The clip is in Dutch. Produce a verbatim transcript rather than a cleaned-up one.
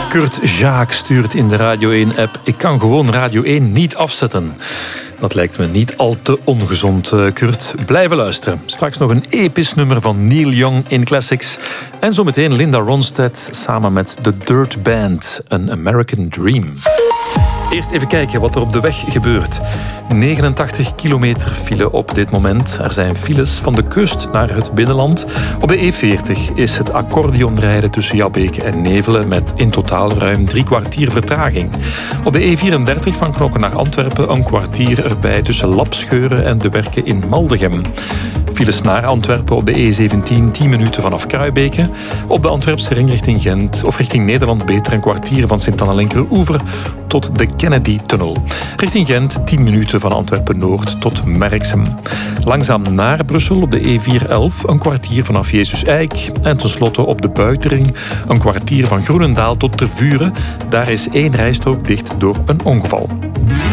Kurt Jaak stuurt in de Radio één-app: ik kan gewoon Radio één niet afzetten. Dat lijkt me niet al te ongezond, Kurt. Blijven luisteren. Straks nog een episch nummer van Neil Young in Classics. En zometeen Linda Ronstadt samen met The Dirt Band, An American Dream. Eerst even kijken wat er op de weg gebeurt. negenentachtig kilometer file op dit moment. Er zijn files van de kust naar het binnenland. Op de E veertig is het accordeonrijden tussen Jabbeke en Nevelen met in totaal ruim drie kwartier vertraging. Op de E vierendertig van Knokke naar Antwerpen een kwartier erbij tussen Lapscheuren en De Werken in Maldegem. Files naar Antwerpen op de E zeventien, tien minuten vanaf Kruibeke. Op de Antwerpse ring richting Gent of richting Nederland beter een kwartier van Sint-Anna-Linkeroever tot de Kennedy-tunnel. Richting Gent tien minuten van Antwerpen-Noord tot Merksem. Langzaam naar Brussel op de E vierhonderdelf een kwartier vanaf Jezus Eik. En tenslotte op de buitenring een kwartier van Groenendaal tot Tervuren. Daar is één rijstrook dicht door een ongeval.